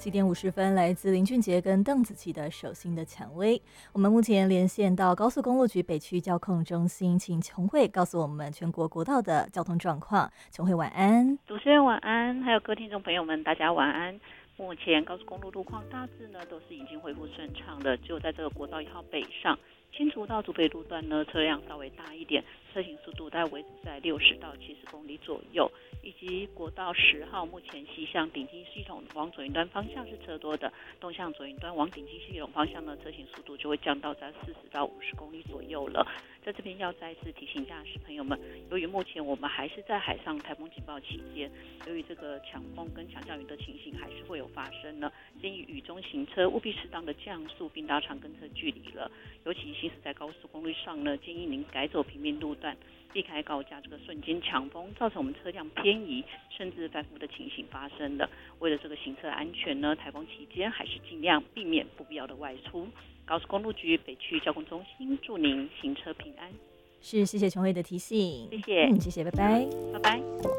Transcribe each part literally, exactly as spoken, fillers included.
七点五十分，来自林俊杰跟邓紫棋的《手心的蔷薇》。我们目前连线到高速公路局北区交控中心，请琼慧告诉我们全国国道的交通状况。琼慧晚安。 主持人晚安，还有各位听众朋友们，大家晚安。目前高速公路路况大致呢都是已经恢复顺畅的，只有在这个国道一号北上新竹到竹北路段呢，车辆稍微大一点，车行速度大概维持在六十到七十公里左右，以及国道十号目前西向顶金系统往左云端方向是车多的，东向左云端往顶金系统方向呢，车行速度就会降到在四十到五十公里左右了。在这边要再一次提醒驾驶朋友们，由于目前我们还是在海上台风警报期间，由于这个强风跟强降雨的情形还是会有发生呢，建议雨中行车务必适当的降速并拉长跟车距离了，尤其行驶在高速公路上呢，建议您改走平面路段，避开高架这个瞬间强风造成我们车辆偏移甚至翻覆的情形发生的。为了这个行车安全呢，台风期间还是尽量避免不必要的外出。高速公路局北区交通中心祝您行车平安。 是，谢谢琼慧的提醒。 谢谢， 嗯，谢谢，拜拜， 拜拜。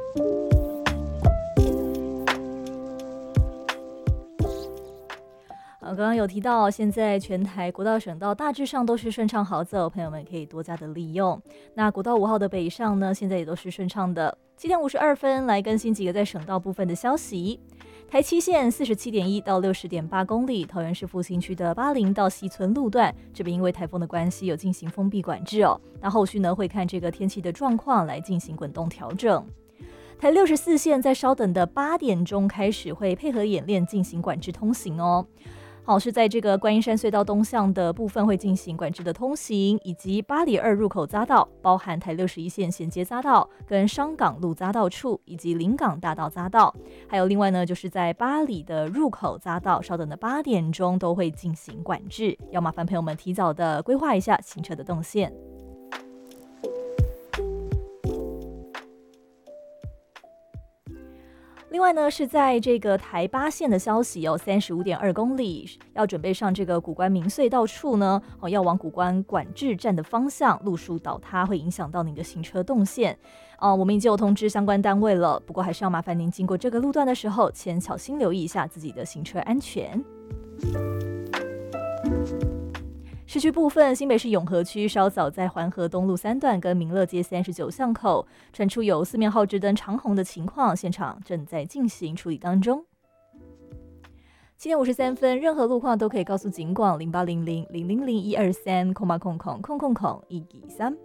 好，刚刚有提到，现在全台国道、省道大致上都是顺畅好走，朋友们可以多加的利用。那国道五号的北上呢，现在也都是顺畅的。七点五十二分，来更新几个在省道部分的消息。台七线四十七点一到六十点八公里，桃园市复兴区的八零到西村路段，这边因为台风的关系有进行封闭管制哦。那后续呢会看这个天气的状况来进行滚动调整。台六十四线在稍等的八点钟开始会配合演练进行管制通行哦。好，是在这个观音山隧道东向的部分会进行管制的通行，以及八里二入口匝道，包含台六十一线衔接匝道跟商港路匝道处，以及临港大道匝道，还有另外呢，就是在八里的入口匝道，稍等的八点钟都会进行管制，要麻烦朋友们提早的规划一下行车的动线。另外呢，是在这个台八线的消息哦，三十五点二公里要准备上这个谷关明隧道处呢，哦，要往谷关管制站的方向，路树倒塌会影响到您的行车动线。哦，我们已经有通知相关单位了，不过还是要麻烦您经过这个路段的时候，请小心留意一下自己的行车安全。市区部分，新北市永和区稍早在环河东路三段跟民乐街三十九巷口传出有四面号志灯长红的情况，现场正在进行处理当中。七点五十三分，任何路况都可以告诉警广零八零零零零零一二三空八空空空空空一二三。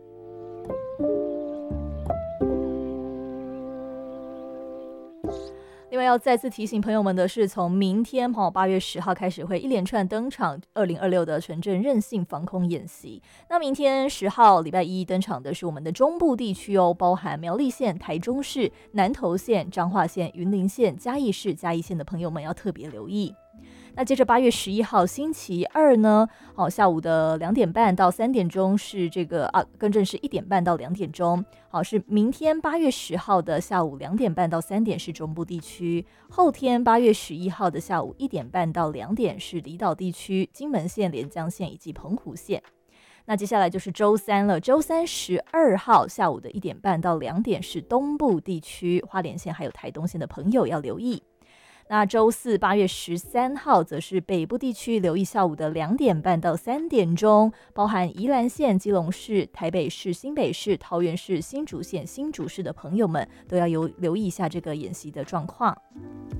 另外要再次提醒朋友们的是，从明天八月十号开始会一连串登场二零二六的纯正韧性防空演习。那明天十号礼拜一登场的是我们的中部地区哦，包含苗栗县、台中市、南投县、彰化县、云林县、嘉义市、嘉义县的朋友们要特别留意。那接着八月十一号星期二呢，哦，下午的两点半到三点钟是这个啊，更正是一点半到两点钟。好，是明天八月十号的下午两点半到三点是中部地区，后天八月十一号的下午一点半到两点是离岛地区、金门县、连江县以及澎湖县。那接下来就是周三了，周三十二号下午的一点半到两点是东部地区，花莲县还有台东县的朋友要留意。那周四八月十三号则是北部地区，留意下午的两点半到三点钟，包含宜兰县、基隆市、台北市、新北市、桃园市、新竹县、新竹市的朋友们都要有留意一下这个演习的状况。